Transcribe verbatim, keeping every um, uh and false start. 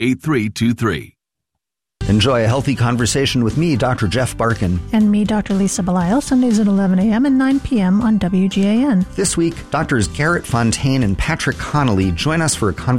eight three two three. Enjoy a healthy conversation with me, Doctor Jeff Barkin. And me, Doctor Lisa Belisle, Sundays at eleven a.m. and nine p.m. on W G A N. This week, Doctors Garrett Fontaine and Patrick Connolly join us for a conversation